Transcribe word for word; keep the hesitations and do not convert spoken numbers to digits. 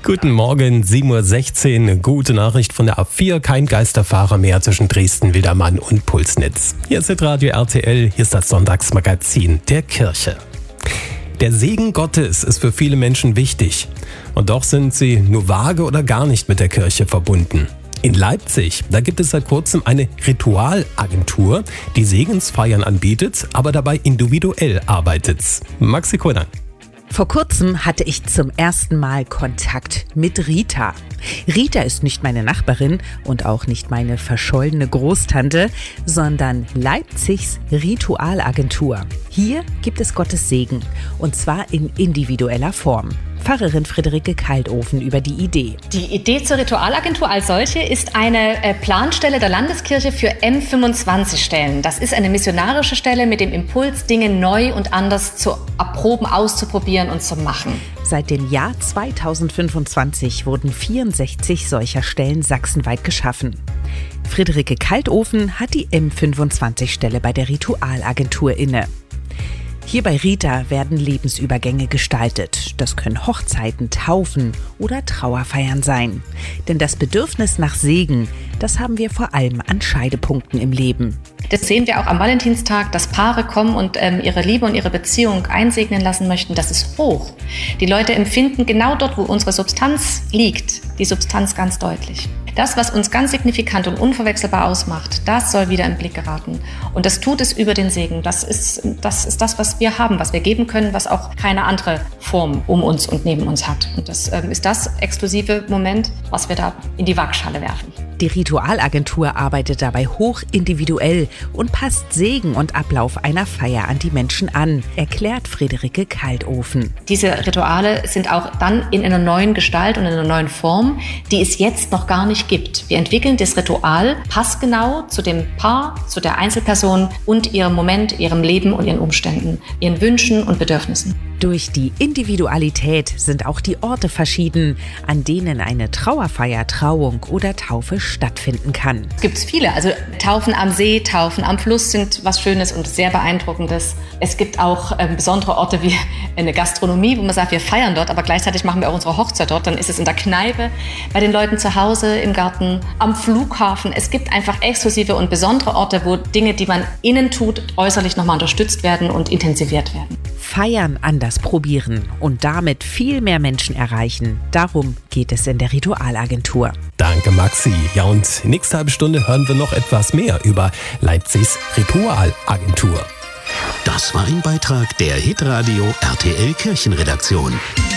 Guten Morgen, sieben Uhr sechzehn. Gute Nachricht von der A vier. Kein Geisterfahrer mehr zwischen Dresden, Wildermann und Pulsnitz. Hier ist Radio R T L. Hier ist das Sonntagsmagazin der Kirche. Der Segen Gottes ist für viele Menschen wichtig. Und doch sind sie nur vage oder gar nicht mit der Kirche verbunden. In Leipzig, da gibt es seit kurzem eine Ritualagentur, die Segensfeiern anbietet, aber dabei individuell arbeitet. Maxi Konan. Vor kurzem hatte ich zum ersten Mal Kontakt mit Rita. Rita ist nicht meine Nachbarin und auch nicht meine verschollene Großtante, sondern Leipzigs Ritualagentur. Hier gibt es Gottes Segen, und zwar in individueller Form. Pfarrerin Friederike Kaltofen über die Idee. Die Idee zur Ritualagentur als solche ist eine äh, Planstelle der Landeskirche für M fünfundzwanzig Stellen. Das ist eine missionarische Stelle mit dem Impuls, Dinge neu und anders zu erproben, auszuprobieren und zu machen. Seit dem Jahr zweitausendfünfundzwanzig wurden vierundsechzig solcher Stellen sachsenweit geschaffen. Friederike Kaltofen hat die M fünfundzwanzig Stelle bei der Ritualagentur inne. Hier bei Rita werden Lebensübergänge gestaltet. Das können Hochzeiten, Taufen oder Trauerfeiern sein. Denn das Bedürfnis nach Segen, das haben wir vor allem an Scheidepunkten im Leben. Das sehen wir auch am Valentinstag, dass Paare kommen und ähm, ihre Liebe und ihre Beziehung einsegnen lassen möchten. Das ist hoch. Die Leute empfinden genau dort, wo unsere Substanz liegt, die Substanz ganz deutlich. Das, was uns ganz signifikant und unverwechselbar ausmacht, das soll wieder in den Blick geraten. Und das tut es über den Segen. Das ist, das ist das, was wir haben, was wir geben können, was auch keine andere Form um uns und neben uns hat. Und das ähm, ist das exklusive Moment, was wir da in die Waagschale werfen. Die Ritualagentur arbeitet dabei hoch individuell und passt Segen und Ablauf einer Feier an die Menschen an, erklärt Friederike Kaltofen. Diese Rituale sind auch dann in einer neuen Gestalt und in einer neuen Form, die es jetzt noch gar nicht gibt. Wir entwickeln das Ritual passgenau zu dem Paar, zu der Einzelperson und ihrem Moment, ihrem Leben und ihren Umständen, ihren Wünschen und Bedürfnissen. Durch die Individualität sind auch die Orte verschieden, an denen eine Trauerfeier, Trauung oder Taufe stattfinden kann. Es gibt viele, also Taufen am See, Taufen am Fluss sind was Schönes und sehr Beeindruckendes. Es gibt auch ähm, besondere Orte wie eine Gastronomie, wo man sagt, wir feiern dort, aber gleichzeitig machen wir auch unsere Hochzeit dort. Dann ist es in der Kneipe, bei den Leuten zu Hause, im Garten, am Flughafen. Es gibt einfach exklusive und besondere Orte, wo Dinge, die man innen tut, äußerlich nochmal unterstützt werden und intensiviert werden. Feiern anders probieren und damit viel mehr Menschen erreichen. Darum geht es in der Ritualagentur. Danke, Maxi. Ja, und nächste halbe Stunde hören wir noch etwas mehr über Leipzigs Ritualagentur. Das war ein Beitrag der Hitradio R T L Kirchenredaktion.